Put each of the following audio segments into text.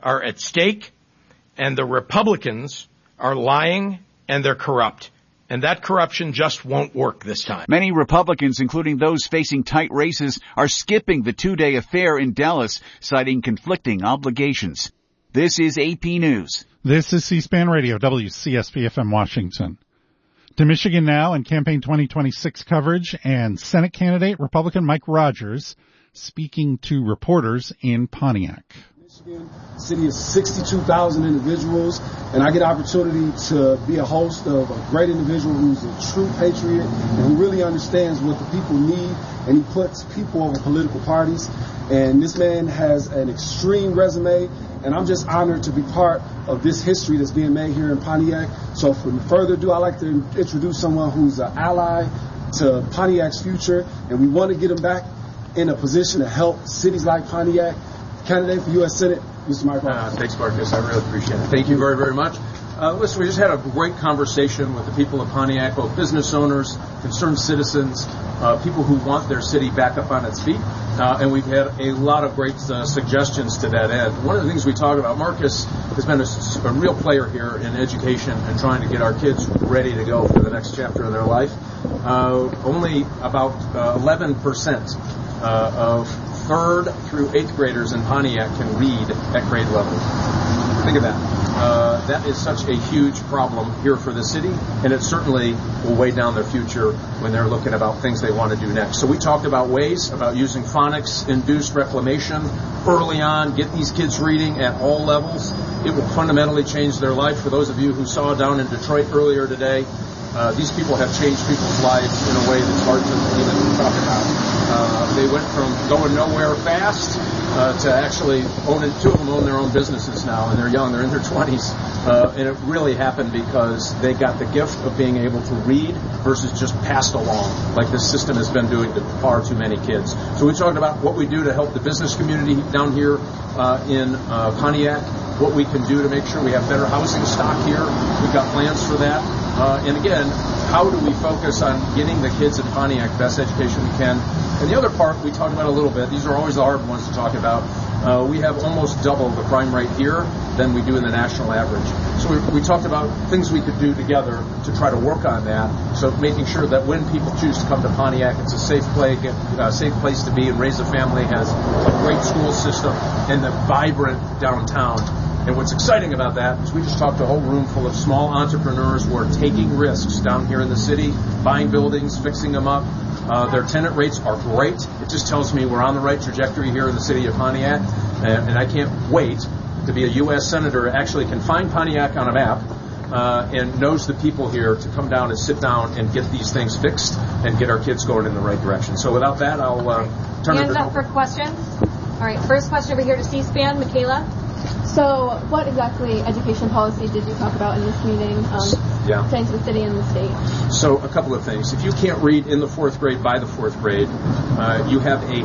are at stake, and the Republicans are lying and they're corrupt. And that corruption just won't work this time. Many Republicans, including those facing tight races, are skipping the two-day affair in Dallas, citing conflicting obligations. This is AP News. This is C-SPAN Radio, WCSP-FM Washington. To Michigan Now and Campaign 2026 coverage, and Senate candidate Republican Mike Rogers speaking to reporters in Pontiac. Michigan, city of 62,000 individuals, and I get the opportunity to be a host of a great individual who's a true patriot and who really understands what the people need, and he puts people over political parties. And this man has an extreme resume, and I'm just honored to be part of this history that's being made here in Pontiac. So for further ado, I'd like to introduce someone who's an ally to Pontiac's future, and we want to get him back in a position to help cities like Pontiac. Candidate for U.S. Senate, Mr. Mike Rogers. Thanks, Marcus. I really appreciate it. Thank you very, very much. Listen, we just had a great conversation with the people of Pontiac, both business owners, concerned citizens, people who want their city back up on its feet. And we've had a lot of great suggestions to that end. One of the things we talk about, Marcus has been a real player here in education and trying to get our kids ready to go for the next chapter of their life. Only about 11% of 3rd through 8th graders in Pontiac can read at grade level. Think of that. That is such a huge problem here for the city, and it certainly will weigh down their future when they're looking about things they want to do next. So we talked about ways about using phonics-induced reclamation early on, get these kids reading at all levels. It will fundamentally change their life. For those of you who saw down in Detroit earlier today, these people have changed people's lives in a way that's hard to even talk about. They went from going nowhere fast to actually owning. 2 of them own their own businesses now, and they're young. They're in their 20s. And it really happened because they got the gift of being able to read versus just passed along, like this system has been doing to far too many kids. So we talked about what we do to help the business community down here in Pontiac, what we can do to make sure we have better housing stock here. We've got plans for that. And again, how do we focus on getting the kids in Pontiac the best education we can? And the other part we talked about a little bit, these are always the hard ones to talk about. We have almost double the crime rate here than we do in the national average. So we talked about things we could do together to try to work on that. So making sure that when people choose to come to Pontiac, it's a safe place to be and raise a family, has a great school system, and the vibrant downtown. And what's exciting about that is we just talked to a whole room full of small entrepreneurs who are taking risks down here in the city, buying buildings, fixing them up. Their tenant rates are great. It just tells me we're on the right trajectory here in the city of Pontiac. And I can't wait to be a U.S. Senator who actually can find Pontiac on a map and knows the people here to come down and sit down and get these things fixed and get our kids going in the right direction. So without that, I'll turn it over. Hands up for questions. All right, first question over here to C-SPAN, Michaela. So what exactly education policy did you talk about in this meeting, plans for the city and the state? So a couple of things. If you can't read in the 4th grade by the 4th grade, you have a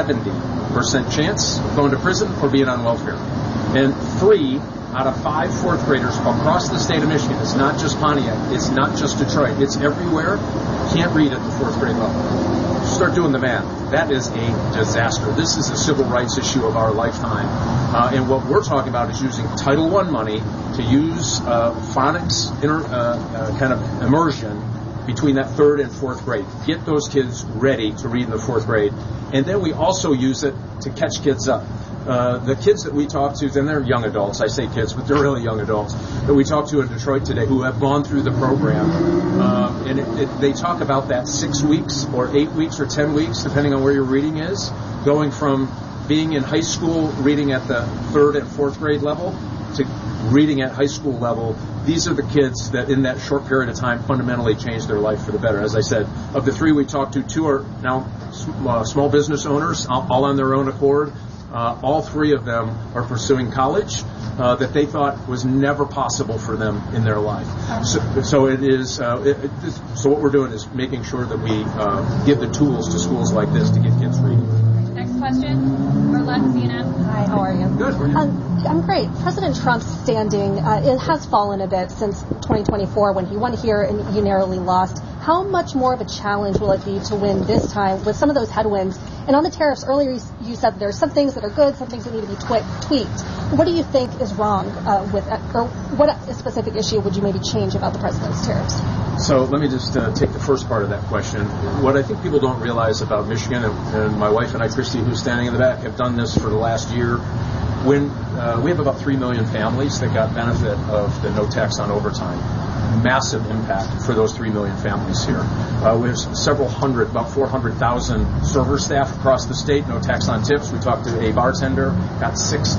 70% chance of going to prison or being on welfare. And 3 out of 5 4th graders across the state of Michigan, it's not just Pontiac, it's not just Detroit, it's everywhere, can't read at the 4th grade level. Start doing the math. That is a disaster. This is a civil rights issue of our lifetime. And what we're talking about is using Title I money to use phonics kind of immersion between that 3rd and 4th grade. Get those kids ready to read in the 4th grade. And then we also use it to catch kids up. The kids that we talk to, then they're young adults. I say kids, but they're really young adults that we talk to in Detroit today who have gone through the program. And they talk about that 6 weeks or 8 weeks or 10 weeks, depending on where your reading is, going from being in high school, reading at the 3rd and 4th grade level, to reading at high school level. These are the kids that in that short period of time fundamentally changed their life for the better. As I said, of the 3 we talked to, 2 are now small business owners, all on their own accord. All 3 of them are pursuing college that they thought was never possible for them in their life. So it is. So what we're doing is making sure that we give the tools to schools like this to get kids reading. Next question, Marlette, CNN. Hi, how are you? Good. How are you? I'm great. President Trump's standing it has fallen a bit since 2024 when he won here and he narrowly lost. How much more of a challenge will it be to win this time with some of those headwinds? And on the tariffs, earlier you said that there are some things that are good, some things that need to be tweaked. What do you think is wrong or what specific issue would you maybe change about the president's tariffs? So let me just take the first part of that question. What I think people don't realize about Michigan, and my wife and I, Christy, who's standing in the back, have done this for the last year. When we have about 3 million families that got benefit of the no tax on overtime. Massive impact for those 3 million families here. We have several hundred, about 400,000 server staff across the state, no tax on tips. We talked to a bartender, got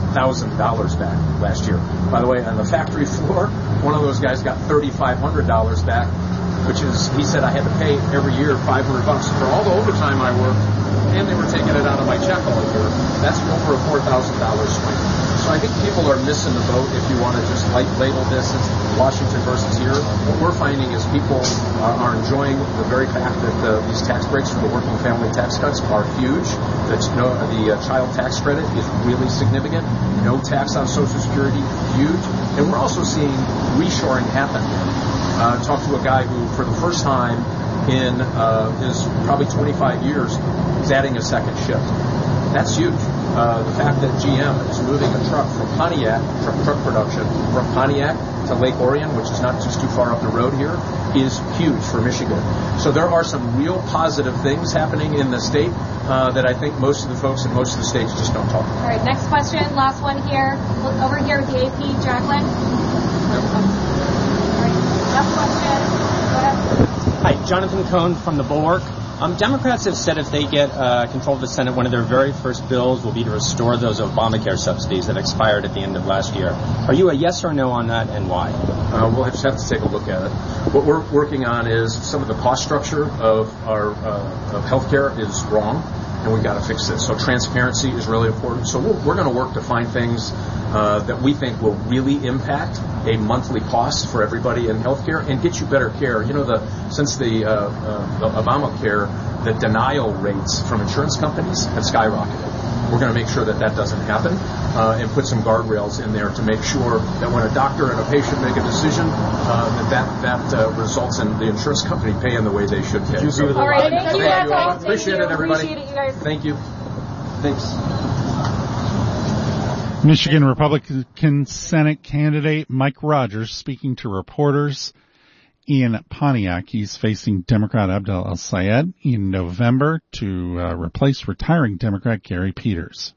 $6,000 back last year. By the way, on the factory floor, one of those guys got $3,500 back, which is, he said, I had to pay every year $500 for all the overtime I worked, and they were taking it out of my check all year. That's over a $4,000 swing. So I think people are missing the boat if you want to just label this as Washington versus here. What we're finding is people are enjoying the very fact that these tax breaks for the working family tax cuts are huge. The child tax credit is really significant. No tax on Social Security, huge. And we're also seeing reshoring happen. Talked to a guy who, for the first time in his probably 25 years, is adding a second shift. That's huge. The fact that GM is moving a truck from Pontiac, truck production, from Pontiac to Lake Orion, which is not just too far up the road here, is huge for Michigan. So there are some real positive things happening in the state that I think most of the folks in most of the states just don't talk about. All right, next question, last one here. Look over here with the AP, Jacqueline. All right, last question. Go ahead. Hi, Jonathan Cohn from The Bulwark. Democrats have said if they get control of the Senate, one of their very first bills will be to restore those Obamacare subsidies that expired at the end of last year. Are you a yes or no on that, and why? We'll just have to take a look at it. What we're working on is some of the cost structure of our of healthcare is wrong, and we've got to fix this. So transparency is really important. So we're going to work to find things that we think will really impact a monthly cost for everybody in healthcare and get you better care. You know, since the Obamacare, the denial rates from insurance companies have skyrocketed. We're going to make sure that doesn't happen and put some guardrails in there to make sure that when a doctor and a patient make a decision, that results in the insurance company paying the way they should pay. All right, thank you. Appreciate it, everybody. Appreciate it, you guys. Thank you. Thanks. Michigan Republican Senate candidate Mike Rogers speaking to reporters in Pontiac. He's facing Democrat Abdel El-Sayed in November to replace retiring Democrat Gary Peters.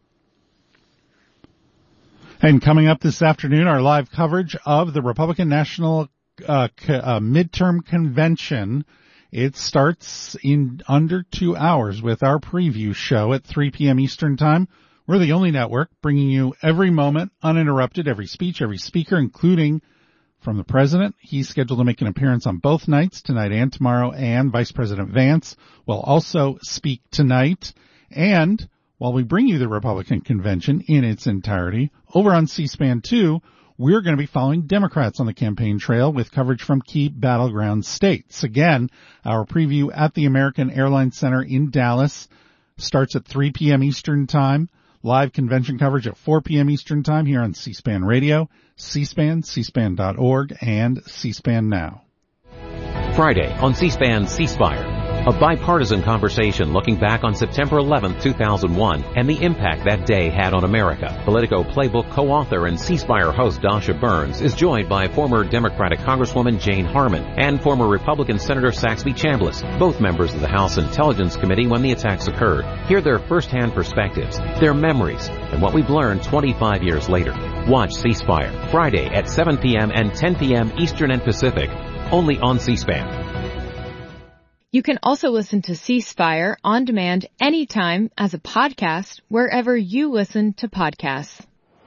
And coming up this afternoon, our live coverage of the Republican National Midterm Convention. It starts in under 2 hours with our preview show at 3 p.m. Eastern Time. We're the only network bringing you every moment uninterrupted, every speech, every speaker, including from the president. He's scheduled to make an appearance on both nights, tonight and tomorrow, and Vice President Vance will also speak tonight. And while we bring you the Republican convention in its entirety, over on C-SPAN 2, we're going to be following Democrats on the campaign trail with coverage from key battleground states. Again, our preview at the American Airlines Center in Dallas starts at 3 p.m. Eastern Time. Live convention coverage at 4 p.m. Eastern Time here on C-SPAN Radio, C-SPAN, C-SPAN.org, and C-SPAN Now. Friday on C-SPAN C-Spire, a bipartisan conversation looking back on September 11, 2001, and the impact that day had on America. Politico Playbook co-author and C-Spire host Dasha Burns is joined by former Democratic Congresswoman Jane Harman and former Republican Senator Saxby Chambliss, both members of the House Intelligence Committee when the attacks occurred. Hear their first-hand perspectives, their memories, and what we've learned 25 years later. Watch C-Spire Friday at 7 p.m. and 10 p.m. Eastern and Pacific, only on C-SPAN. You can also listen to C-Spire on demand anytime as a podcast wherever you listen to podcasts.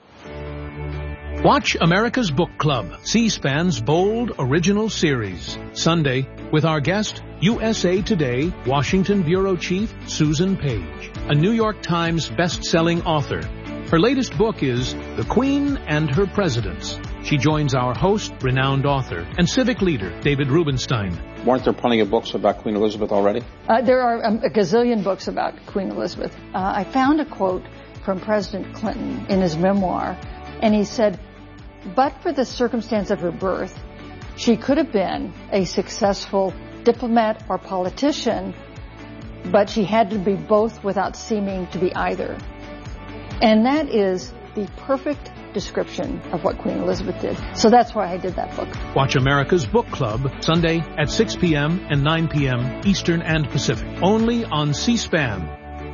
Watch America's Book Club, C-SPAN's bold original series. Sunday, with our guest, USA Today Washington Bureau Chief Susan Page, a New York Times best-selling author. Her latest book is The Queen and Her Presidents. She joins our host, renowned author, and civic leader, David Rubenstein. Weren't there plenty of books about Queen Elizabeth already? There are a gazillion books about Queen Elizabeth. I found a quote from President Clinton in his memoir, and he said, "But for the circumstance of her birth, she could have been a successful diplomat or politician, but she had to be both without seeming to be either. And that is the perfect description of what Queen Elizabeth did. So that's why I did that book. Watch America's Book Club Sunday at 6 p.m. and 9 p.m. Eastern and Pacific, only on C-SPAN.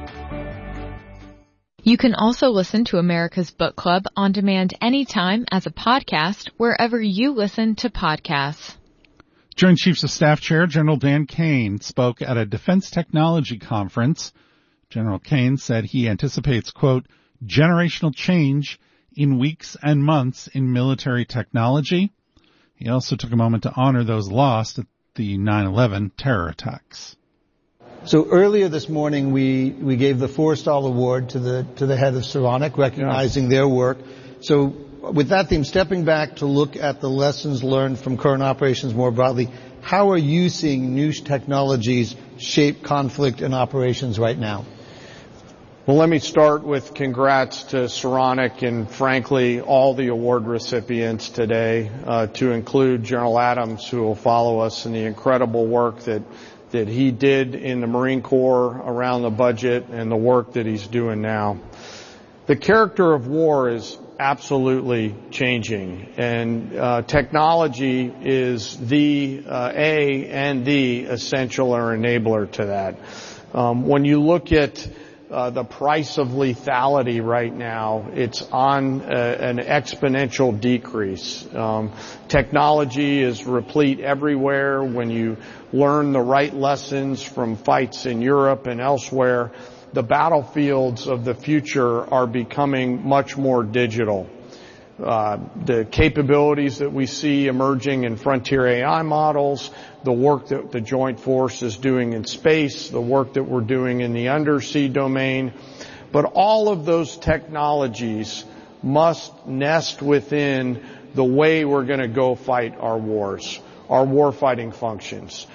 You can also listen to America's Book Club on demand anytime as a podcast wherever you listen to podcasts. Joint Chiefs of Staff Chair General Dan Kane spoke at a defense technology conference. General Kane said he anticipates, quote, generational change in weeks and months in military technology. He also took a moment to honor those lost at the 9/11 terror attacks. So earlier this morning, we gave the Forrestal Award to the head of Saronic, recognizing their work. So with that theme, stepping back to look at the lessons learned from current operations more broadly, how are you seeing new technologies shape conflict and operations right now? Well, let me start with congrats to Saronic and, frankly, all the award recipients today, to include General Adams, who will follow us, in the incredible work that he did in the Marine Corps around the budget and the work that he's doing now. The character of war is absolutely changing, and technology is the essential or enabler to that. When you look at the price of lethality right now, it's on an exponential decrease. Technology is replete everywhere. When you learn the right lessons from fights in Europe and elsewhere, the battlefields of the future are becoming much more digital. The capabilities that we see emerging in frontier AI models, the work that the Joint Force is doing in space, the work that we're doing in the undersea domain. But all of those technologies must nest within the way we're going to go fight our wars, our warfighting functions.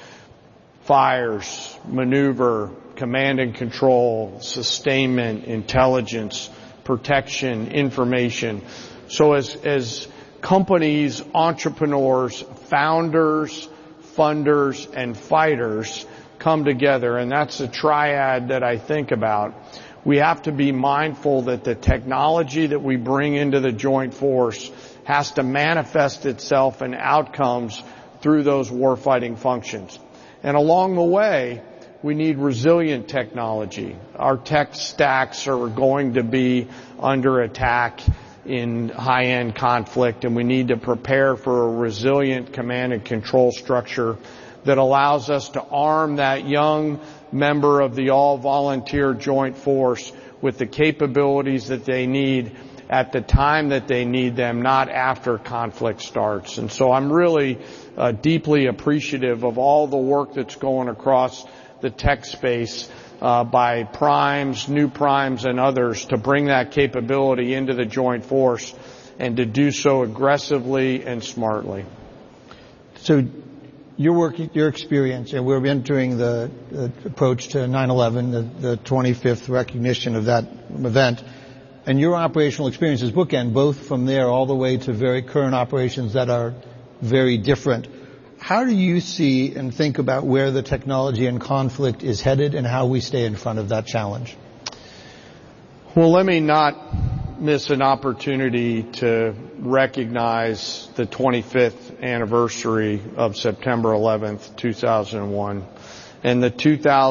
Fires, maneuver, command and control, sustainment, intelligence, protection, information. So as companies, entrepreneurs, founders, funders, and fighters come together, and that's a triad that I think about, we have to be mindful that the technology that we bring into the Joint Force has to manifest itself in outcomes through those warfighting functions. And along the way, we need resilient technology. Our tech stacks are going to be under attack in high-end conflict, and we need to prepare for a resilient command and control structure that allows us to arm that young member of the all-volunteer Joint Force with the capabilities that they need at the time that they need them, not after conflict starts. And so I'm really deeply appreciative of all the work that's going across the tech space by primes, new primes, and others to bring that capability into the Joint Force and to do so aggressively and smartly. So your work, your experience, and we're entering the approach to 9/11, the 25th recognition of that event, and your operational experiences bookend both from there all the way to very current operations that are very different. How do you see and think about where the technology and conflict is headed and how we stay in front of that challenge? Well, let me not miss an opportunity to recognize the 25th anniversary of September 11th, 2001, and the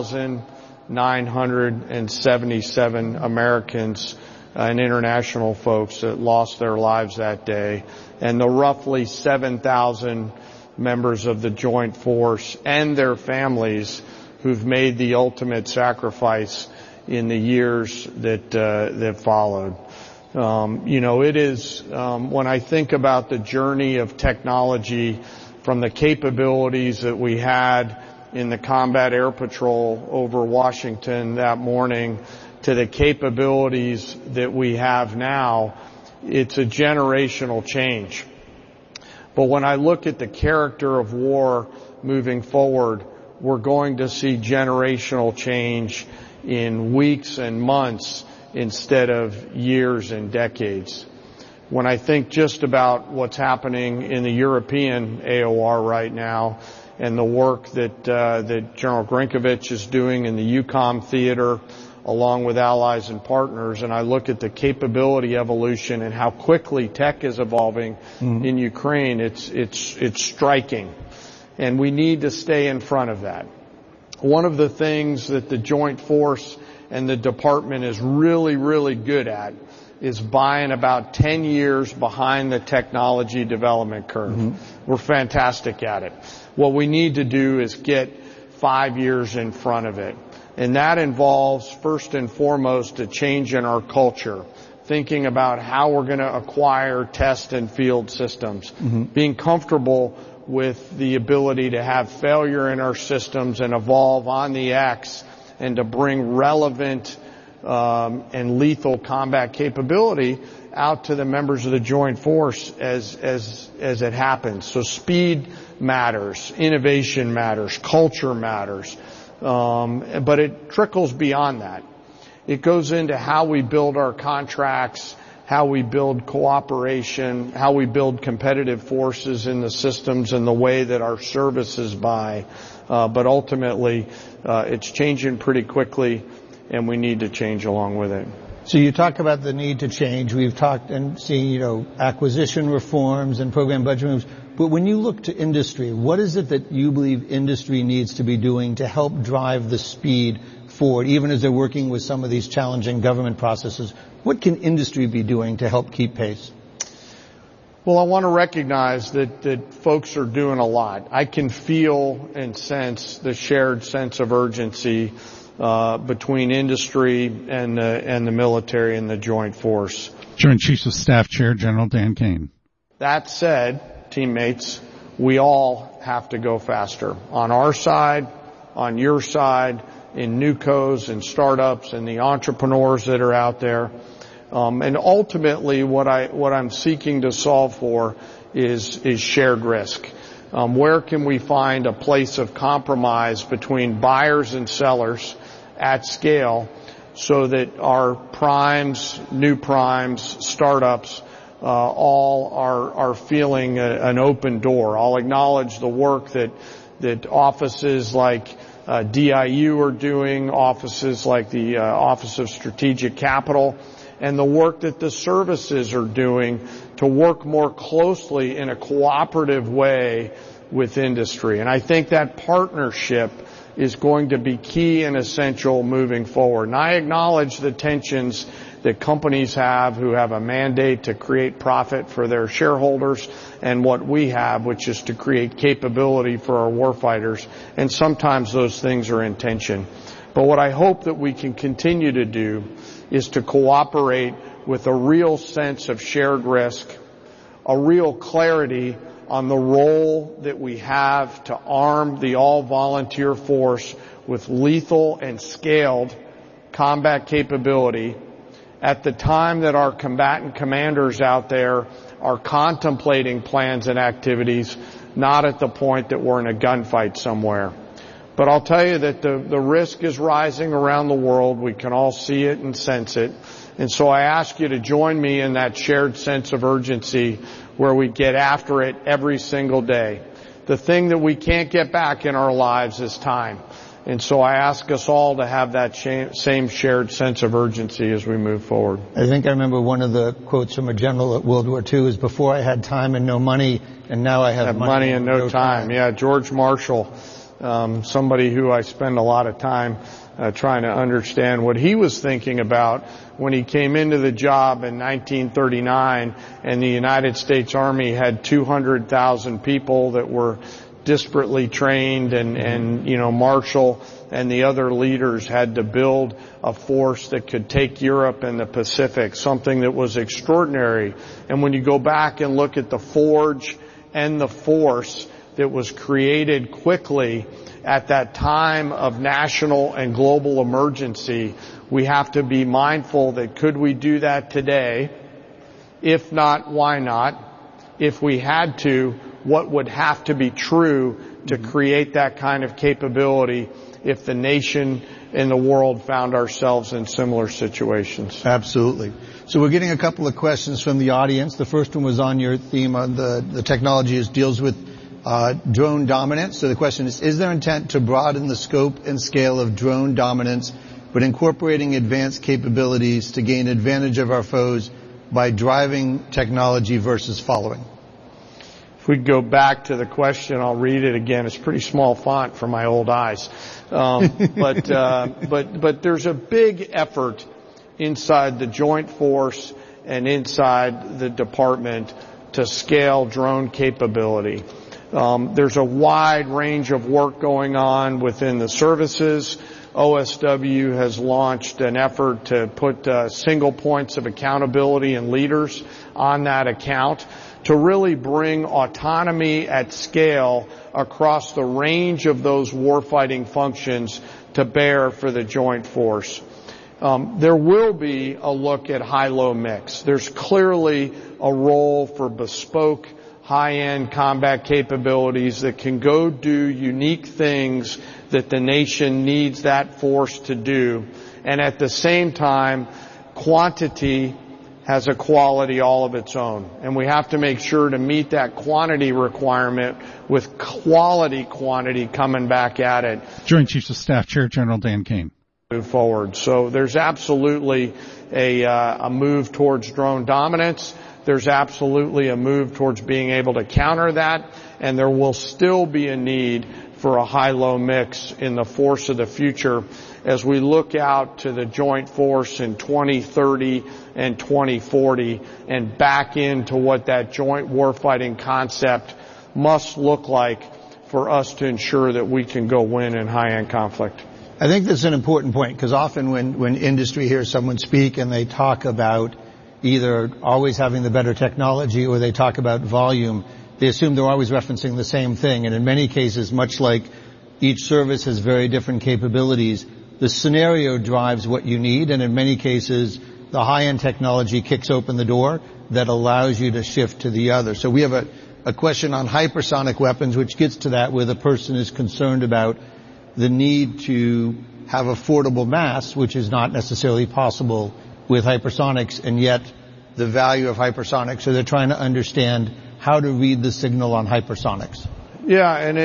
2,977 Americans and international folks that lost their lives that day, and the roughly 7,000 members of the Joint Force and their families who've made the ultimate sacrifice in the years that followed. It is, when I think about the journey of technology from the capabilities that we had in the combat air patrol over Washington that morning to the capabilities that we have now, it's a generational change. But when I look at the character of war moving forward, we're going to see generational change in weeks and months instead of years and decades. When I think just about what's happening in the European AOR right now and the work that General Grinkovich is doing in the EUCOM theater, along with allies and partners, and I look at the capability evolution and how quickly tech is evolving in Ukraine, it's striking. And we need to stay in front of that. One of the things that the Joint Force and the department is really, really good at is buying about 10 years behind the technology development curve. We're fantastic at it. What we need to do is get 5 years in front of it. And that involves, first and foremost, a change in our culture, thinking about how we're going to acquire, test, and field systems, being comfortable with the ability to have failure in our systems and evolve on the X and to bring relevant and lethal combat capability out to the members of the Joint Force as it happens. So speed matters, innovation matters, culture matters. But it trickles beyond that. It goes into how we build our contracts, how we build cooperation, how we build competitive forces in the systems and the way that our services buy. But ultimately, it's changing pretty quickly, and we need to change along with it. So you talk about the need to change. We've talked and seen, acquisition reforms and program budget moves. But when you look to industry, what is it that you believe industry needs to be doing to help drive the speed forward, even as they're working with some of these challenging government processes? What can industry be doing to help keep pace? Well, I want to recognize that folks are doing a lot. I can feel and sense the shared sense of urgency between industry and the military and the Joint Force. Joint Chiefs of Staff Chair General Dan Kane. That said, teammates, we all have to go faster. On our side, on your side, in newcos and startups and the entrepreneurs that are out there. And ultimately what I'm seeking to solve for is shared risk. Where can we find a place of compromise between buyers and sellers at scale so that our primes, new primes, startups, all are feeling an open door. I'll acknowledge the work that offices like DIU are doing, offices like the Office of Strategic Capital, and the work that the services are doing to work more closely in a cooperative way with industry. And I think that partnership is going to be key and essential moving forward. And I acknowledge the tensions that companies have who have a mandate to create profit for their shareholders and what we have, which is to create capability for our warfighters. And sometimes those things are in tension. But what I hope that we can continue to do is to cooperate with a real sense of shared risk, a real clarity on the role that we have to arm the all-volunteer force with lethal and scaled combat capability at the time that our combatant commanders out there are contemplating plans and activities, not at the point that we're in a gunfight somewhere. But I'll tell you that the risk is rising around the world. We can all see it and sense it. And so I ask you to join me in that shared sense of urgency where we get after it every single day. The thing that we can't get back in our lives is time. And so I ask us all to have that same shared sense of urgency as we move forward. I think I remember one of the quotes from a general at World War II is, before I had time and no money, and now I have money and no time. Yeah, George Marshall, somebody who I spend a lot of time trying to understand what he was thinking about when he came into the job in 1939 and the United States Army had 200,000 people that were disparately trained and Marshall and the other leaders had to build a force that could take Europe and the Pacific, something that was extraordinary. And when you go back and look at the forge and the force that was created quickly at that time of national and global emergency, we have to be mindful that could we do that today? If not, why not? If we had to, what would have to be true to create that kind of capability if the nation and the world found ourselves in similar situations? Absolutely. So we're getting a couple of questions from the audience. The first one was on your theme on the technology deals with drone dominance. So the question is there intent to broaden the scope and scale of drone dominance, but incorporating advanced capabilities to gain advantage of our foes by driving technology versus following? If we go back to the question, I'll read it again. It's pretty small font for my old eyes. But there's a big effort inside the Joint Force and inside the department to scale drone capability. There's a wide range of work going on within the services. OSW has launched an effort to put single points of accountability and leaders on that account to really bring autonomy at scale across the range of those warfighting functions to bear for the Joint Force. There will be a look at high-low mix. There's clearly a role for bespoke, high-end combat capabilities that can go do unique things that the nation needs that force to do. And at the same time, quantity has a quality all of its own. And we have to make sure to meet that quantity requirement with quality quantity coming back at it. Joint Chiefs of Staff Chair General Dan Kane. Move forward. So there's absolutely a move towards drone dominance. There's absolutely a move towards being able to counter that. And there will still be a need for a high-low mix in the force of the future as we look out to the Joint Force in 2030 and 2040 and back into what that joint warfighting concept must look like for us to ensure that we can go win in high-end conflict. I think that's an important point because often when industry hears someone speak and they talk about either always having the better technology or they talk about volume, they assume they're always referencing the same thing. And in many cases, much like each service has very different capabilities, the scenario drives what you need. And in many cases, the high-end technology kicks open the door that allows you to shift to the other. So we have a question on hypersonic weapons, which gets to that, where the person is concerned about the need to have affordable mass, which is not necessarily possible with hypersonics, and yet the value of hypersonics. So they're trying to understand how to read the signal on hypersonics. Yeah, and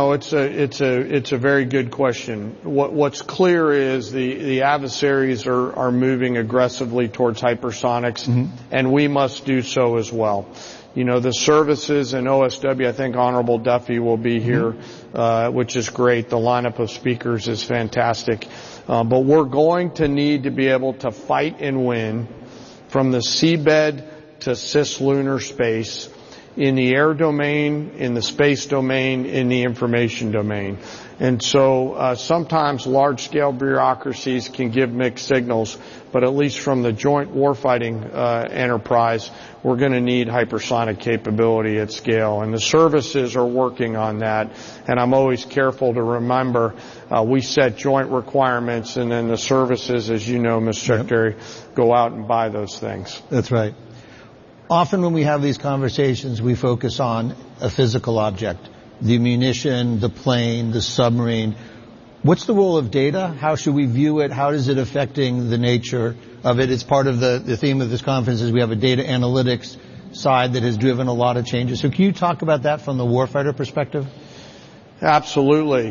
it's a very good question. What's clear is the adversaries are moving aggressively towards hypersonics, and we must do so as well. You know, the services and OSW, I think Honorable Duffy will be here, which is great. The lineup of speakers is fantastic. But we're going to need to be able to fight and win from the seabed to cislunar space, in the air domain, in the space domain, in the information domain. And so sometimes large-scale bureaucracies can give mixed signals, but at least from the joint warfighting enterprise, we're going to need hypersonic capability at scale. And the services are working on that. And I'm always careful to remember we set joint requirements, and then the services, as you know, Mr. Secretary, go out and buy those things. That's right. Often when we have these conversations, we focus on a physical object, the munition, the plane, the submarine. What's the role of data? How should we view it? How is it affecting the nature of it? It's part of the theme of this conference is we have a data analytics side that has driven a lot of changes. So can you talk about that from the warfighter perspective? Absolutely.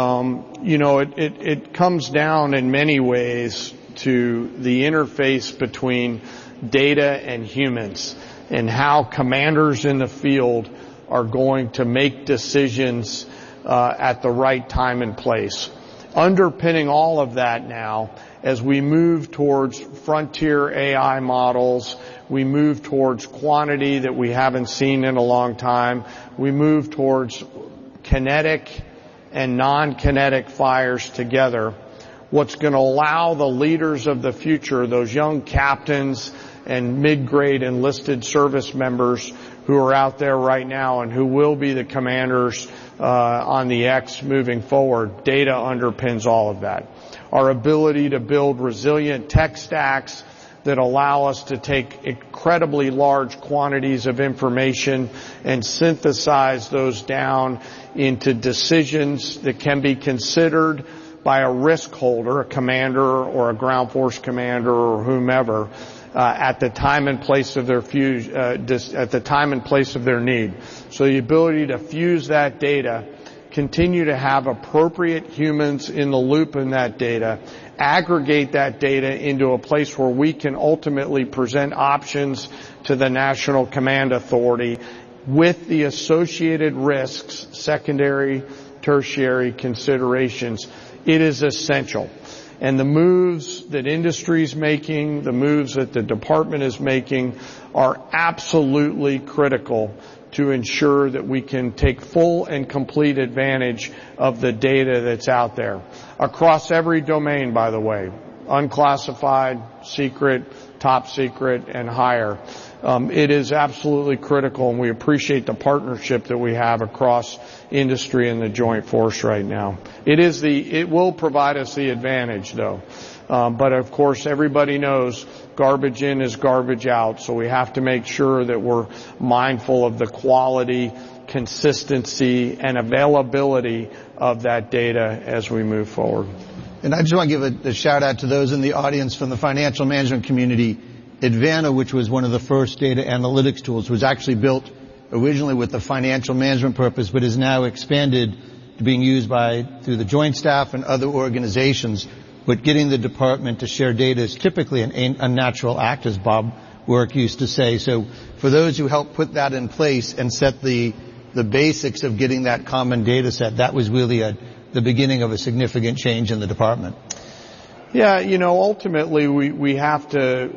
It comes down in many ways to the interface between data and humans and how commanders in the field are going to make decisions at the right time and place. Underpinning all of that now, as we move towards frontier AI models, we move towards quantity that we haven't seen in a long time, we move towards kinetic and non-kinetic fires together. What's going to allow the leaders of the future, those young captains and mid-grade enlisted service members who are out there right now and who will be the commanders on the X moving forward, data underpins all of that. Our ability to build resilient tech stacks that allow us to take incredibly large quantities of information and synthesize those down into decisions that can be considered by a risk holder, a commander or a ground force commander or whomever, at the time and place of their at the time and place of their need. So the ability to fuse that data, continue to have appropriate humans in the loop in that data, aggregate that data into a place where we can ultimately present options to the National Command Authority with the associated risks, secondary, tertiary considerations. It is essential. And the moves that industry is making, the moves that the department is making are absolutely critical to ensure that we can take full and complete advantage of the data that's out there. Across every domain, by the way, unclassified, secret, top secret, and higher. It is absolutely critical, and we appreciate the partnership that we have across industry and the Joint Force right now. It will provide us the advantage, though. But of course, everybody knows garbage in is garbage out, so we have to make sure that we're mindful of the quality, consistency, and availability of that data as we move forward. And I just want to give a shout out to those in the audience from the financial management community. Advana, which was one of the first data analytics tools, was actually built originally with the financial management purpose, but is now expanded to being used through the Joint Staff and other organizations. But getting the department to share data is typically an unnatural act, as Bob Work used to say. So for those who helped put that in place and set the basics of getting that common data set, that was really the beginning of a significant change in the department. Yeah, ultimately we have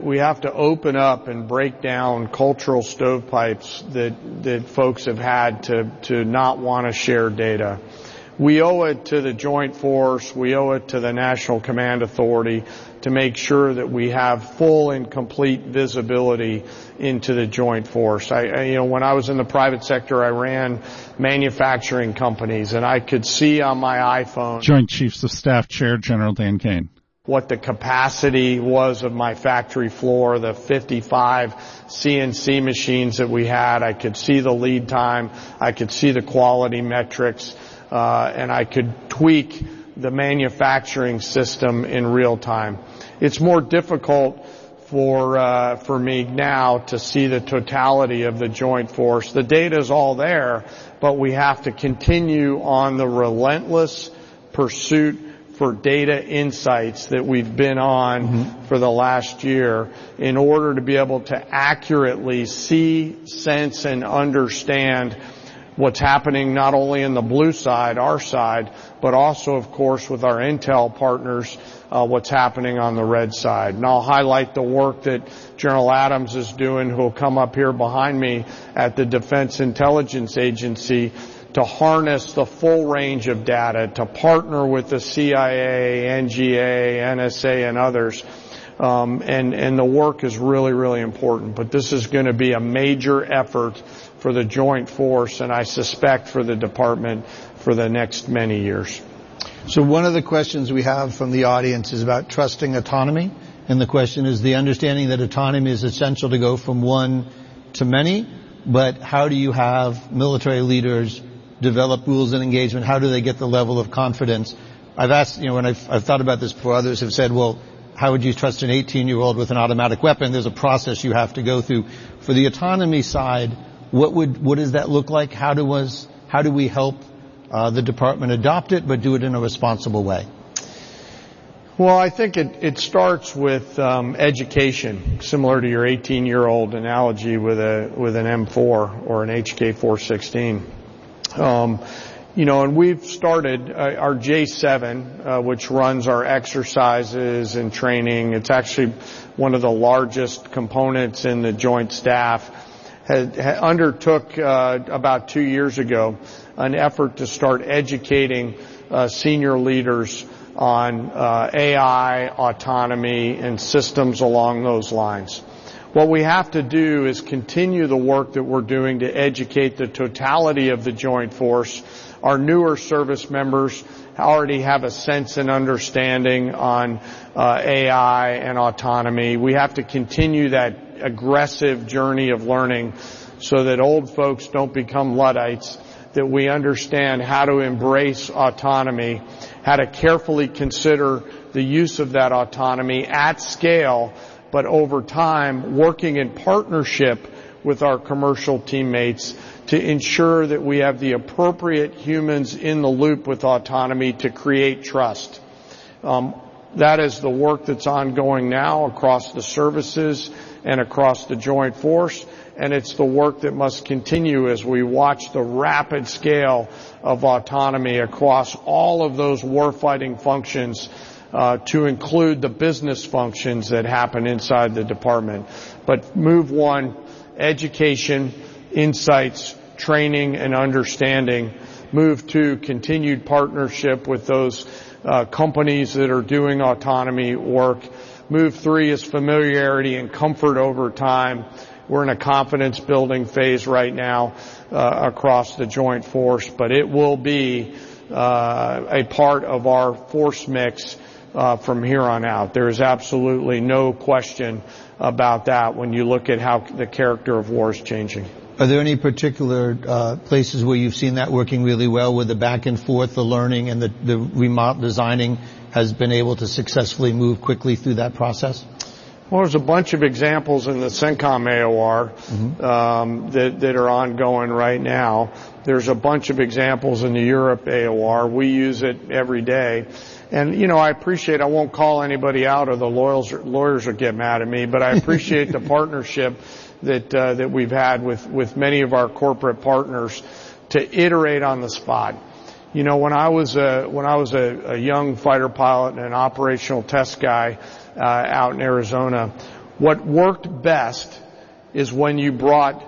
to open up and break down cultural stovepipes that folks have had to not want to share data. We owe it to the Joint Force, we owe it to the National Command Authority to make sure that we have full and complete visibility into the Joint Force. When I was in the private sector, I ran manufacturing companies, and I could see on my iPhone Joint Chiefs of Staff Chair General Dan Kane. What the capacity was of my factory floor, the 55 CNC machines that we had. I could see the lead time, I could see the quality metrics, and I could tweak the manufacturing system in real time. It's more difficult for me now to see the totality of the Joint Force. The data's all there, but we have to continue on the relentless pursuit for data insights that we've been on for the last year in order to be able to accurately see, sense, and understand what's happening not only in the blue side, our side, but also, of course, with our intel partners, what's happening on the red side. And I'll highlight the work that General Adams is doing, who will come up here behind me at the Defense Intelligence Agency, to harness the full range of data, to partner with the CIA, NGA, NSA, and others. And the work is really, really important. But this is going to be a major effort for the Joint Force, and I suspect for the department for the next many years. So one of the questions we have from the audience is about trusting autonomy. And the question is the understanding that autonomy is essential to go from one to many, but how do you have military leaders develop rules and engagement? How do they get the level of confidence? I've asked, when I've thought about this before, others have said, well, how would you trust an 18-year-old with an automatic weapon? There's a process you have to go through. For the autonomy side, what does that look like? How do we help the department adopt it, but do it in a responsible way? Well, I think it starts with education, similar to your 18-year-old analogy with an M4 or an HK416. And we've started our J7, which runs our exercises and training. It's actually one of the largest components in the Joint Staff. Undertook about 2 years ago an effort to start educating senior leaders on AI, autonomy, and systems along those lines. What we have to do is continue the work that we're doing to educate the totality of the Joint Force. Our newer service members already have a sense and understanding on AI and autonomy. We have to continue that aggressive journey of learning so that old folks don't become Luddites, that we understand how to embrace autonomy, how to carefully consider the use of that autonomy at scale but over time, working in partnership with our commercial teammates to ensure that we have the appropriate humans in the loop with autonomy to create trust. That is the work that's ongoing now across the services and across the Joint Force, and it's the work that must continue as we watch the rapid scale of autonomy across all of those warfighting functions, to include the business functions that happen inside the department. But move one, education, insights, training, and understanding. Move two, continued partnership with those companies that are doing autonomy work. Move three is familiarity and comfort over time. We're in a confidence building phase right now across the Joint Force, but it will be a part of our force mix from here on out. There is absolutely no question about that when you look at how the character of war is changing. Are there any particular places where you've seen that working really well, where the back and forth, the learning, and the remote designing has been able to successfully move quickly through that process? Well, there's a bunch of examples in the CENTCOM AOR that are ongoing right now. There's a bunch of examples in the Europe AOR. We use it every day. And, you know, I won't call anybody out or the lawyers will get mad at me, but I appreciate the partnership that we've had with many of our corporate partners to iterate on the spot. You know, when I was a young fighter pilot and an operational test guy out in Arizona, what worked best is when you brought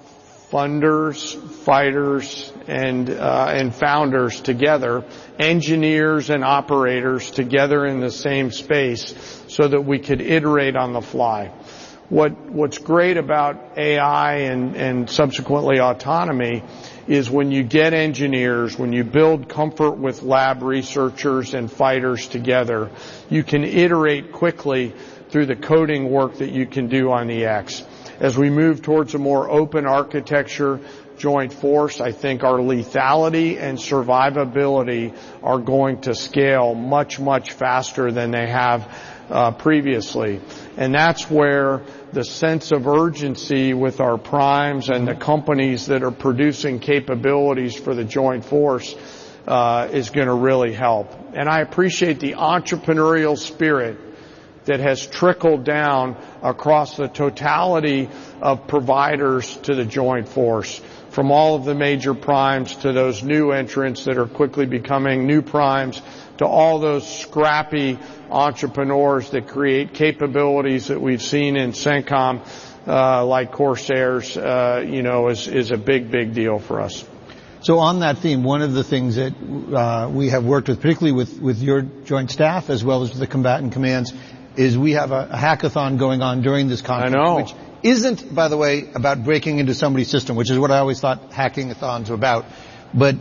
funders, fighters, and founders together, engineers and operators together in the same space, so that we could iterate on the fly. What's great about AI and subsequently autonomy is when you get engineers, when you build comfort with lab researchers and fighters together, you can iterate quickly through the coding work that you can do on the X. As we move towards a more open architecture Joint Force, I think our lethality and survivability are going to scale much, much faster than they have previously. And that's where the sense of urgency with our primes and the companies that are producing capabilities for the Joint Force is going to really help. And I appreciate the entrepreneurial spirit that has trickled down across the totality of providers to the Joint Force, from all of the major primes to those new entrants that are quickly becoming new primes, to all those scrappy entrepreneurs that create capabilities that we've seen in CENTCOM, like Corsairs, is a big, big deal for us. So on that theme, one of the things that we have worked with, particularly with your joint staff as well as the combatant commands, is we have a hackathon going on during this conference. I know. Which isn't, by the way, about breaking into somebody's system, which is what I always thought hackathons were about. But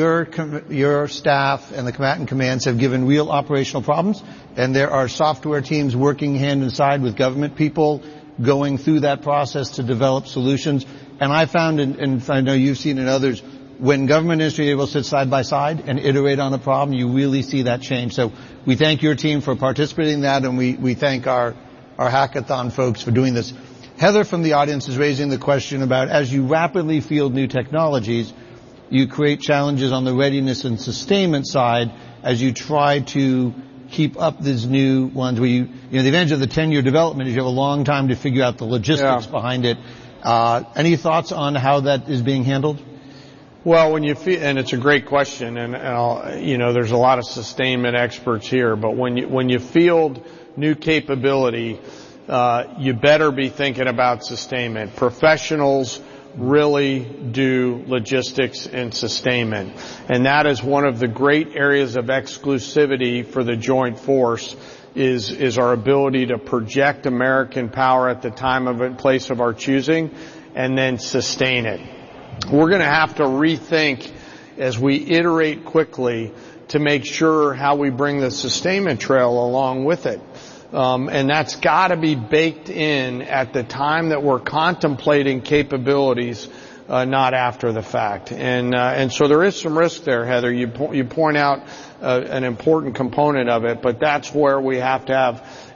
your staff and the combatant commands have given real operational problems, and there are software teams working hand in side with government people going through that process to develop solutions. And I found, and I know you've seen in others, when government and industry are able to sit side by side and iterate on a problem, you really see that change. So we thank your team for participating in that, and we thank our hackathon folks for doing this. Heather from the audience is raising the question about, as you rapidly field new technologies, you create challenges on the readiness and sustainment side as you try to keep up these new ones where the advantage of the 10-year development is you have a long time to figure out the logistics behind it. Any thoughts on how that is being handled? Well, and it's a great question, and there's a lot of sustainment experts here, but when you field new capability, you better be thinking about sustainment. Professionals really do logistics and sustainment, and that is one of the great areas of exclusivity for the Joint Force is our ability to project American power at the time of and place of our choosing and then sustain it. We're going to have to rethink as we iterate quickly to make sure how we bring the sustainment trail along with it. And that's got to be baked in at the time that we're contemplating capabilities, not after the fact. And so there is some risk there, Heather. You point out an important component of it, but that's where we have to have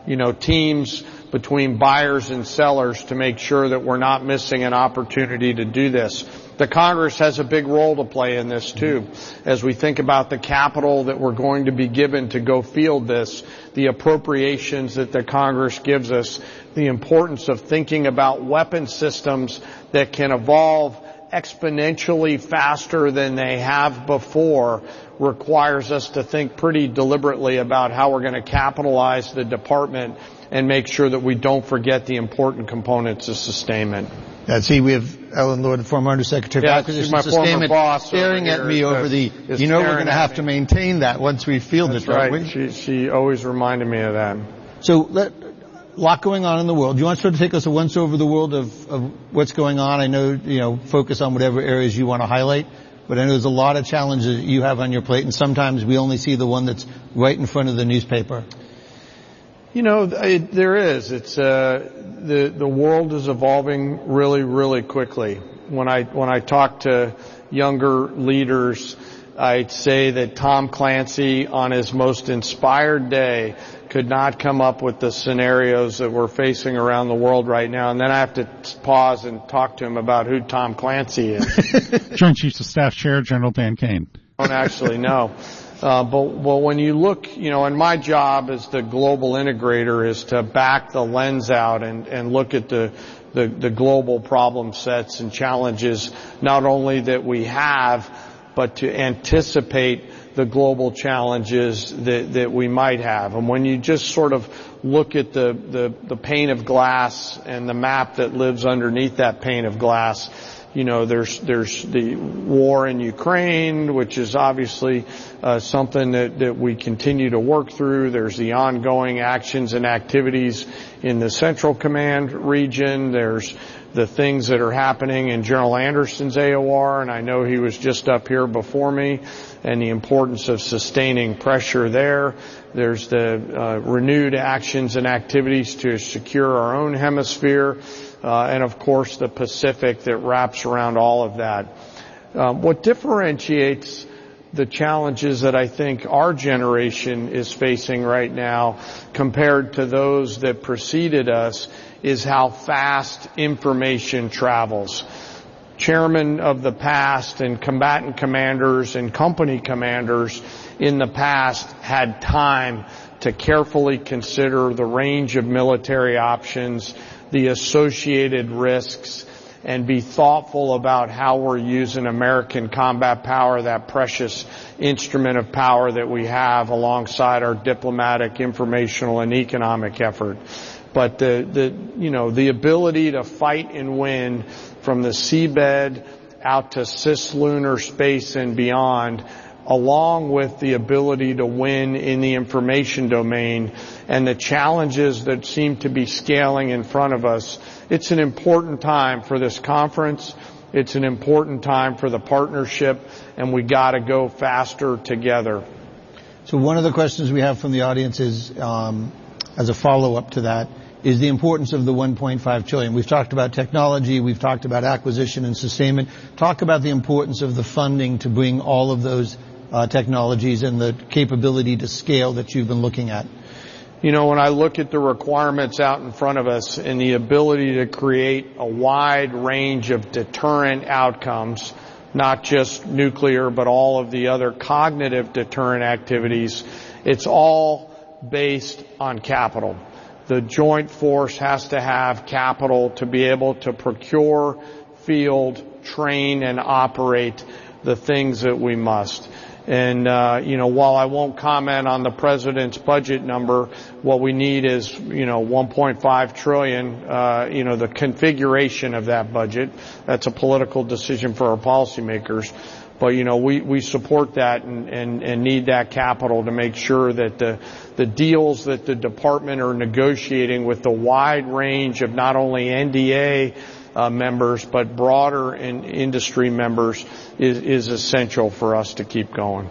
teams between buyers and sellers to make sure that we're not missing an opportunity to do this. The Congress has a big role to play in this too. As we think about the capital that we're going to be given to go field this, the appropriations that the Congress gives us, the importance of thinking about weapon systems that can evolve exponentially faster than they have before requires us to think pretty deliberately about how we're going to capitalize the department and make sure that we don't forget the important components of sustainment. See, we have Ellen Lord, the former Undersecretary of Acquisition and Sustainment, staring at me over the, we're going to have to maintain that once we field it, don't we? She always reminded me of that. So, a lot going on in the world. Do you want to sort of take us a once over the world of what's going on? I know, focus on whatever areas you want to highlight, but I know there's a lot of challenges you have on your plate, and sometimes we only see the one that's right in front of the newspaper. There is. It's the world is evolving really, really quickly. When I talk to younger leaders, I'd say that Tom Clancy, on his most inspired day, could not come up with the scenarios that we're facing around the world right now. And then I have to pause and talk to him about who Tom Clancy is. Joint Chiefs of Staff Chair General Dan Kane. I don't actually know. But when you look, and my job as the global integrator is to back the lens out and look at the global problem sets and challenges, not only that we have, but to anticipate the global challenges that we might have. And when you just sort of look at the pane of glass and the map that lives underneath that pane of glass, there's the war in Ukraine, which is obviously something that we continue to work through. There's the ongoing actions and activities in the Central Command region. There's the things that are happening in General Anderson's AOR, and I know he was just up here before me, and the importance of sustaining pressure there. There's the renewed actions and activities to secure our own hemisphere, and of course the Pacific that wraps around all of that. What differentiates the challenges that I think our generation is facing right now compared to those that preceded us is how fast information travels. Chairmen of the past and combatant commanders and company commanders in the past had time to carefully consider the range of military options, the associated risks, and be thoughtful about how we're using American combat power, that precious instrument of power that we have alongside our diplomatic, informational, and economic effort. But the ability to fight and win from the seabed out to cislunar space and beyond, along with the ability to win in the information domain and the challenges that seem to be scaling in front of us, it's an important time for this conference. It's an important time for the partnership, and we got to go faster together. So one of the questions we have from the audience is, as a follow-up to that, is the importance of the $1.5 trillion. We've talked about technology, we've talked about acquisition and sustainment. Talk about the importance of the funding to bring all of those technologies and the capability to scale that you've been looking at. When I look at the requirements out in front of us and the ability to create a wide range of deterrent outcomes, not just nuclear, but all of the other cognitive deterrent activities, it's all based on capital. The joint force has to have capital to be able to procure, field, train, and operate the things that we must. And, while I won't comment on the president's budget number, what we need is, $1.5 trillion, the configuration of that budget. That's a political decision for our policymakers. But, we support that and need that capital to make sure that the deals that the department are negotiating with the wide range of not only NDA members, but broader industry members is essential for us to keep going.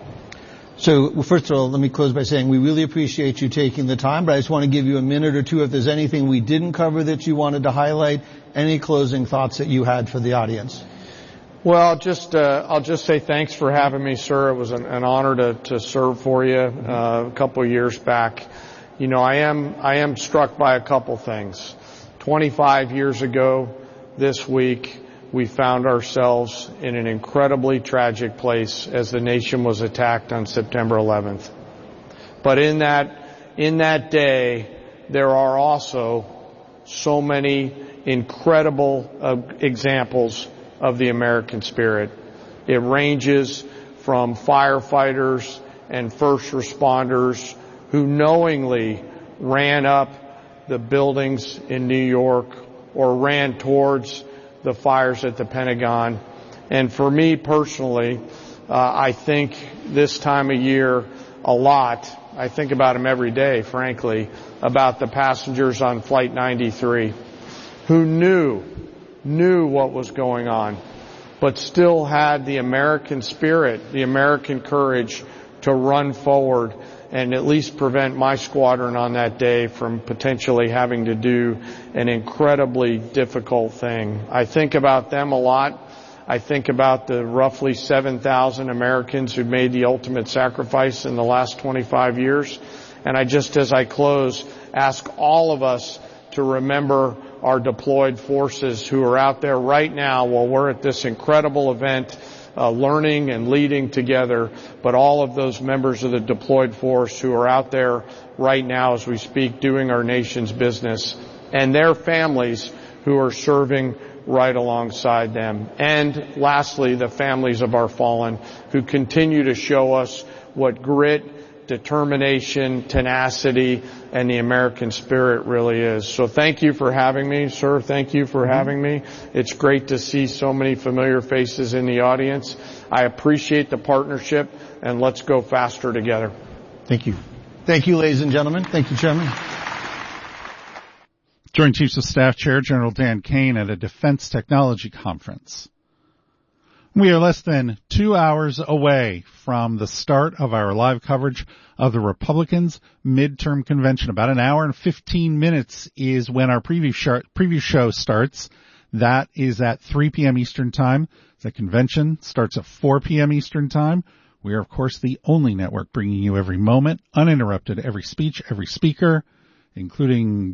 So, first of all, let me close by saying we really appreciate you taking the time, but I just want to give you a minute or two if there's anything we didn't cover that you wanted to highlight, any closing thoughts that you had for the audience. Well, I'll just say thanks for having me, sir. It was an honor to serve for you a couple of years back. I am struck by a couple things. 25 years ago this week, we found ourselves in an incredibly tragic place as the nation was attacked on September 11th. But in that day, there are also so many incredible examples of the American spirit. It ranges from firefighters and first responders who knowingly ran up the buildings in New York or ran towards the fires at the Pentagon. And for me personally, I think this time of year a lot. I think about them every day, frankly, about the passengers on Flight 93 who knew what was going on, but still had the American spirit, the American courage to run forward and at least prevent my squadron on that day from potentially having to do an incredibly difficult thing. I think about them a lot. I think about the roughly 7,000 Americans who made the ultimate sacrifice in the last 25 years. And I just, as I close, ask all of us to remember our deployed forces who are out there right now while we're at this incredible event, learning and leading together, but all of those members of the deployed force who are out there right now as we speak doing our nation's business, and their families who are serving right alongside them. And lastly, the families of our fallen who continue to show us what grit, determination, tenacity, and the American spirit really is. So thank you for having me, sir. Thank you for having me. It's great to see so many familiar faces in the audience. I appreciate the partnership, and let's go faster together. Thank you. Thank you, ladies and gentlemen. Thank you, Chairman. Joint Chiefs of Staff Chair General Dan Kane at a Defense Technology Conference. We are less than 2 hours away from the start of our live coverage of the Republicans' midterm convention. About an hour and 15 minutes is when our preview show starts. That is at 3 p.m. Eastern Time. The convention starts at 4 p.m. Eastern Time. We are, of course, the only network bringing you every moment, uninterrupted, every speech, every speaker, including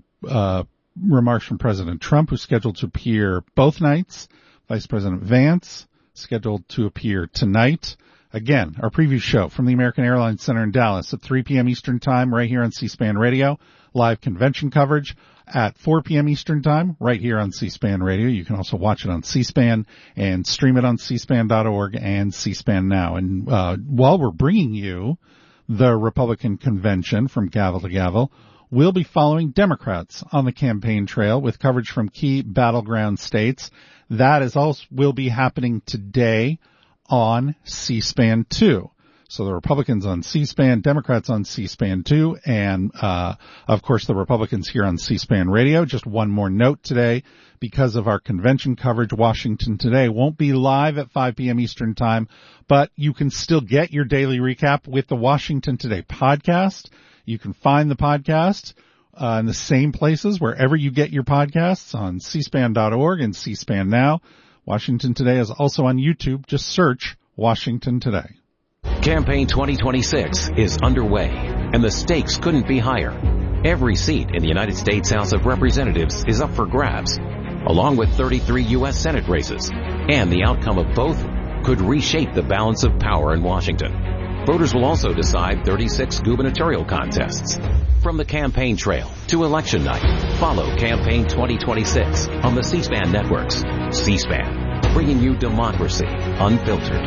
remarks from President Trump, who's scheduled to appear both nights. Vice President Vance, scheduled to appear tonight. Again, our preview show from the American Airlines Center in Dallas at 3 p.m. Eastern Time, right here on C-SPAN Radio. Live convention coverage at 4 p.m. Eastern Time, right here on C-SPAN Radio. You can also watch it on C-SPAN and stream it on cspan.org and C-SPAN Now. And while we're bringing you the Republican convention from gavel to gavel, we'll be following Democrats on the campaign trail with coverage from key battleground states. That is also will be happening today on C-SPAN 2. So the Republicans on C-SPAN, Democrats on C-SPAN 2, and of course the Republicans here on C-SPAN Radio. Just one more note today, because of our convention coverage, Washington Today won't be live at 5 p.m. Eastern Time, but you can still get your daily recap with the Washington Today podcast. You can find the podcast in the same places wherever you get your podcasts on cspan.org and C-SPAN Now. Washington Today is also on YouTube. Just search Washington Today. Campaign 2026 is underway, and the stakes couldn't be higher. Every seat in the United States House of Representatives is up for grabs, along with 33 U.S. Senate races, and the outcome of both could reshape the balance of power in Washington. Voters will also decide 36 gubernatorial contests. From the campaign trail to election night, follow Campaign 2026 on the C-SPAN networks. C-SPAN, bringing you democracy unfiltered.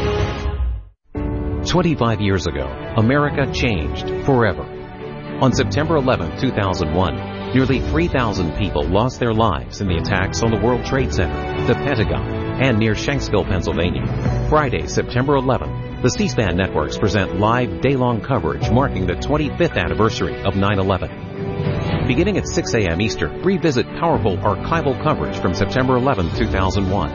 25 years ago, America changed forever. On September 11, 2001, nearly 3,000 people lost their lives in the attacks on the World Trade Center, the Pentagon, and near Shanksville, Pennsylvania. Friday, September 11th, the C-SPAN networks present live day-long coverage marking the 25th anniversary of 9/11. Beginning at 6 a.m. Eastern, revisit powerful archival coverage from September 11, 2001.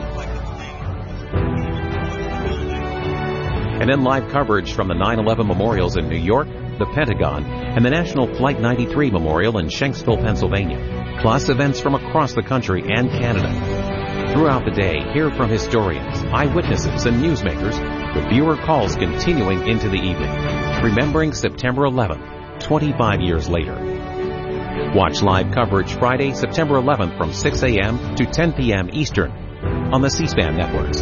And then live coverage from the 9/11 memorials in New York, the Pentagon, and the National Flight 93 Memorial in Shanksville, Pennsylvania. Plus events from across the country and Canada. Throughout the day, hear from historians, eyewitnesses, and newsmakers, with viewer calls continuing into the evening. Remembering September 11th, 25 years later. Watch live coverage Friday, September 11th from 6 a.m. to 10 p.m. Eastern on the C-SPAN networks.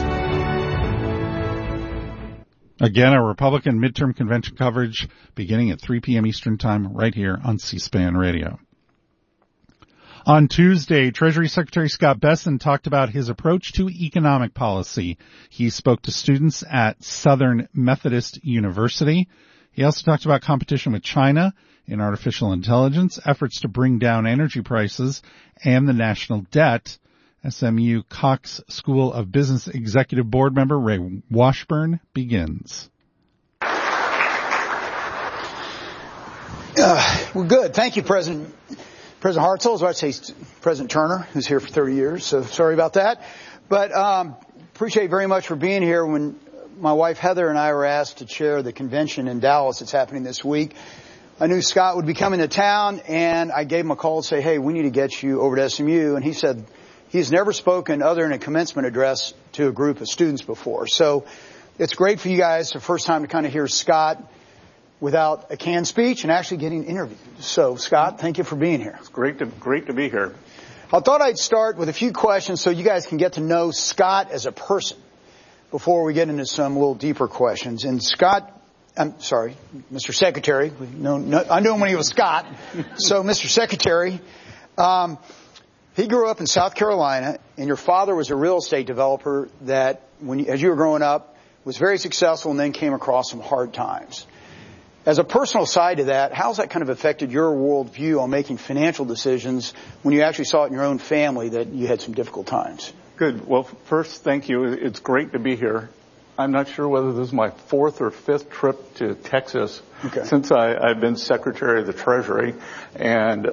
Again, a Republican midterm convention coverage beginning at 3 p.m. Eastern Time right here on C-SPAN Radio. On Tuesday, Treasury Secretary Scott Bessent talked about his approach to economic policy. He spoke to students at Southern Methodist University. He also talked about competition with China in artificial intelligence, efforts to bring down energy prices, and the national debt. SMU Cox School of Business Executive Board member Ray Washburn begins. Well, good. Thank you, President Hartzell. I was about to say President Turner, who's here for 30 years, so sorry about that. But appreciate you very much for being here. When my wife Heather and I were asked to chair the convention in Dallas that's happening this week, I knew Scott would be coming to town, and I gave him a call to say, hey, we need to get you over to SMU. And he said he's never spoken other than a commencement address to a group of students before. So it's great for you guys. It's the first time to kind of hear Scott without a canned speech and actually getting interviewed. So, Scott, thank you for being here. It's great to be here. I thought I'd start with a few questions so you guys can get to know Scott as a person before we get into some little deeper questions. And Scott, I'm sorry, Mr. Secretary. I knew him when he was Scott. So, Mr. Secretary, he grew up in South Carolina, and your father was a real estate developer that, as you were growing up, was very successful and then came across some hard times. As a personal side to that, how's that kind of affected your worldview on making financial decisions when you actually saw it in your own family that you had some difficult times? Good. Well, first, thank you. It's great to be here. I'm not sure whether this is my fourth or fifth trip to Texas since I've been Secretary of the Treasury. And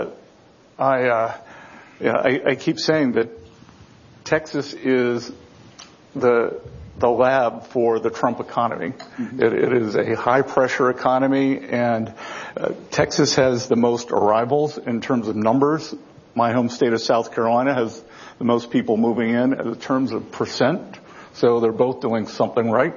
I keep saying that Texas is the lab for the Trump economy. Mm-hmm. It is a high-pressure economy, and Texas has the most arrivals in terms of numbers. My home state of South Carolina has the most people moving in terms of percent, so they're both doing something right.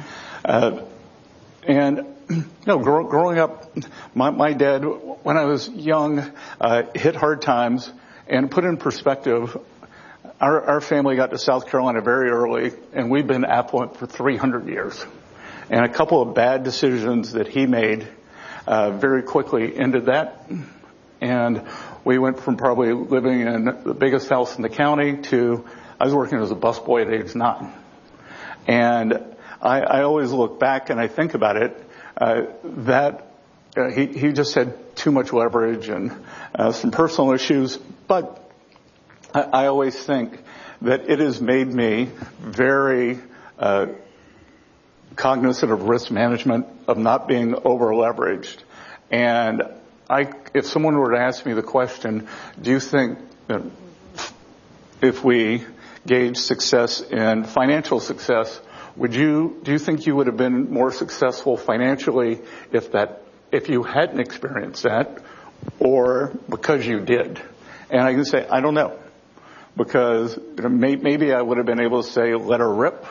Mm-hmm. Growing up, my dad, when I was young, hit hard times, and put in perspective, our family got to South Carolina very early, and we've been affluent for 300 years. And a couple of bad decisions that he made very quickly ended that. And we went from probably living in the biggest house in the county to I was working as a busboy at age 9. And I always look back and I think about it, he just had too much leverage and some personal issues. But I always think that it has made me very cognizant of risk management, of not being over-leveraged. And if someone were to ask me the question, do you think that if we gauge success in financial success, do you think you would have been more successful financially if you hadn't experienced that, or because you did? And I can say, I don't know. Because maybe I would have been able to say, let her rip,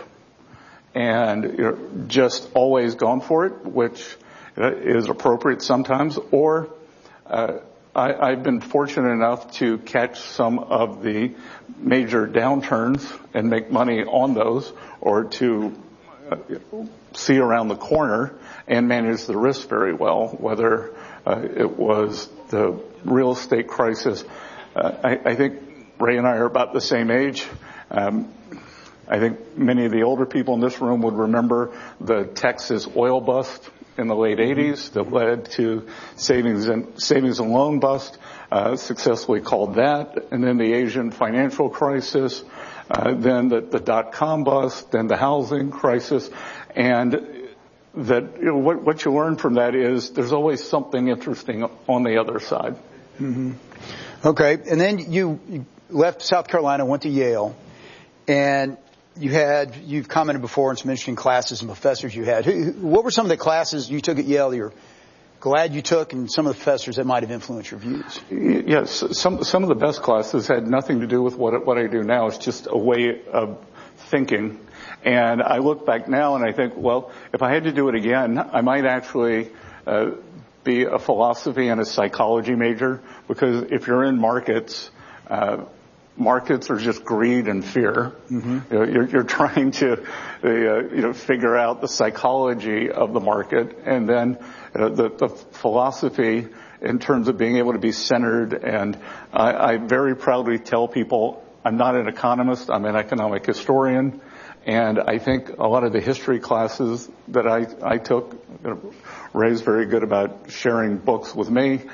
and just always gone for it, which is appropriate sometimes. Or I've been fortunate enough to catch some of the major downturns and make money on those, or to see around the corner and manage the risk very well, whether it was the real estate crisis. I think Ray and I are about the same age. I think many of the older people in this room would remember the Texas oil bust in the late 80s that led to savings and loan bust, successfully called that, and then the Asian financial crisis, then the dot-com bust, then the housing crisis, and that what you learn from that is there's always something interesting on the other side. Mm-hmm. Okay, and then you left South Carolina, went to Yale, and you've commented before on some interesting classes and professors you had. What were some of the classes you took at Yale that you're glad you took, and some of the professors that might have influenced your views? Yes, some of the best classes had nothing to do with what I do now. It's just a way of thinking. And I look back now and I think, well, if I had to do it again, I might actually be a philosophy and a psychology major, because if you're in markets, markets are just greed and fear. Mm-hmm. You're trying to, figure out the psychology of the market, and then the philosophy in terms of being able to be centered. And I very proudly tell people I'm not an economist, I'm an economic historian. And I think a lot of the history classes that I took, Ray's very good about sharing books with me.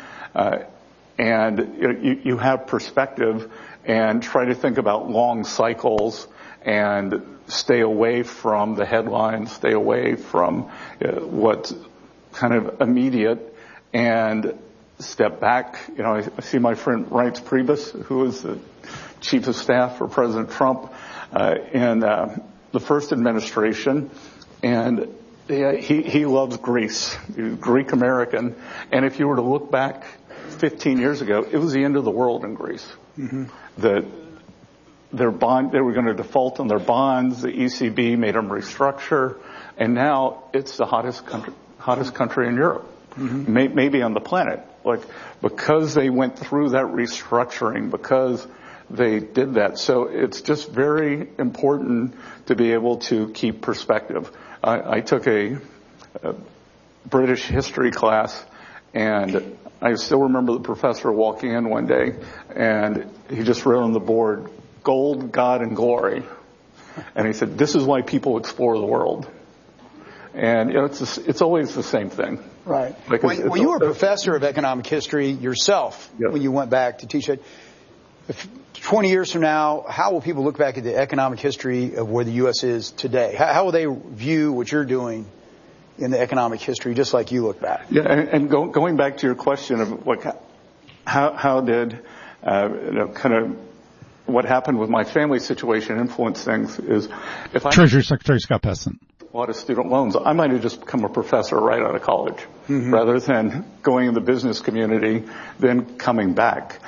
And you have perspective and try to think about long cycles and stay away from the headlines, stay away from what's kind of immediate, and step back. I see my friend Reince Priebus, who is the chief of staff for President Trump in the first administration, and he loves Greece. He's Greek American, and if you were to look back 15 years ago, it was the end of the world in Greece. Mm-hmm. They were going to default on their bonds. The ECB made them restructure, and now it's the hottest country in Europe, mm-hmm. maybe on the planet. Because they went through that restructuring, because they did that. So it's just very important to be able to keep perspective. I took a British history class, and I still remember the professor walking in one day, and he just wrote on the board, "Gold, God, and glory." And he said, "This is why people explore the world." And it's always the same thing. Right. Well, you were a professor of economic history yourself. Yep. When you went back to teach it. 20 years from now, how will people look back at the economic history of where the U.S. is today? How will they view what you're doing in the economic history, just like you look back? Yeah, and going back to your question of how did kind of what happened with my family situation influence things is if I Treasury Secretary Scott Bessent. A lot of student loans, I might have just become a professor right out of college, mm-hmm. rather than going in the business community, then coming back.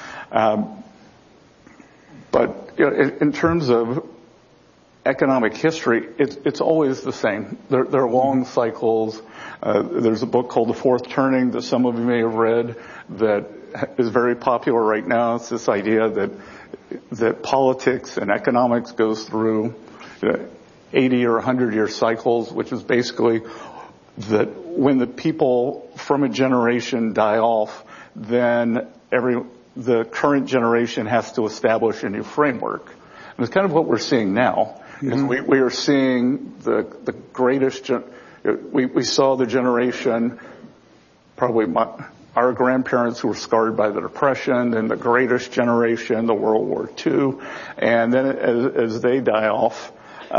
But in terms of economic history, it's always the same. There are long cycles. There's a book called The Fourth Turning that some of you may have read that is very popular right now. It's this idea that politics and economics goes through 80 or 100-year cycles, which is basically that when the people from a generation die off, then the current generation has to establish a new framework. And it's kind of what we're seeing now. Mm-hmm. We are seeing the greatest, we saw the generation, probably our grandparents who were scarred by the Depression, and the greatest generation, the World War II. And then as they die off,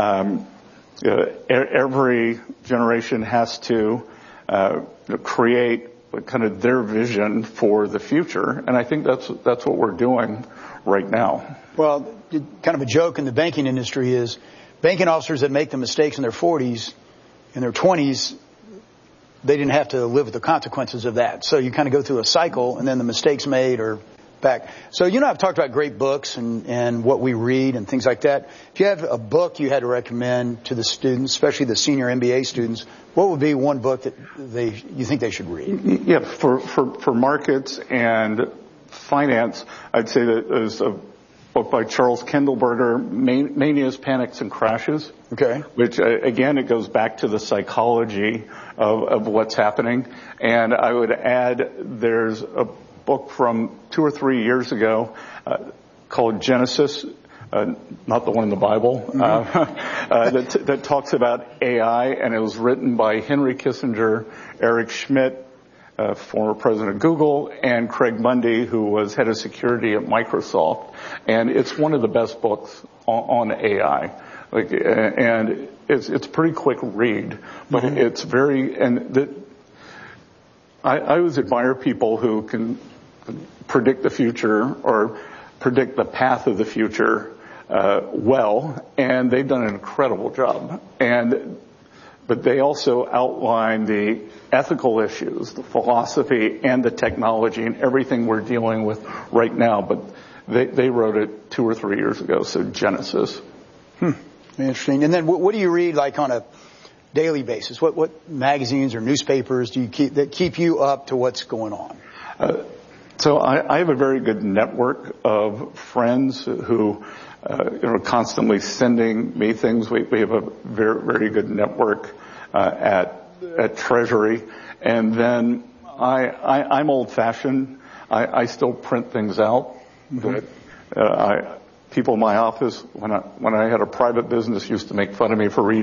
every generation has to create kind of their vision for the future, and I think that's what we're doing right now. Well, kind of a joke in the banking industry is banking officers that make the mistakes in their 40s, in their 20s, they didn't have to live with the consequences of that. So you kind of go through a cycle, and then the mistakes made are back. So I've talked about great books and what we read and things like that. If you have a book you had to recommend to the students, especially the senior MBA students, what would be one book that you think they should read? Yeah, for markets and finance, I'd say that there's a book by Charles Kindleberger, Manias, Panics, and Crashes. Okay. Which, again, it goes back to the psychology of what's happening. And I would add there's a book from 2 or 3 years ago called Genesis, not the one in the Bible, mm-hmm. that talks about AI, and it was written by Henry Kissinger, Eric Schmidt, former president of Google, and Craig Mundy, who was head of security at Microsoft. And it's one of the best books on AI. And it's a pretty quick read, but mm-hmm. it's very, I always admire people who can predict the future or predict the path of the future well, and they've done an incredible job. But they also outline the ethical issues, the philosophy, and the technology, and everything we're dealing with right now. But they wrote it 2 or 3 years ago, so Genesis. Interesting. And then what do you read, like on daily basis? What magazines or newspapers do you keep that keep you up to what's going on? So I have a very good network of friends who are constantly sending me things. We have a very, very good network at Treasury. And then I'm old-fashioned. I still print things out. People in my office, when I had a private business, used to make fun of me for reading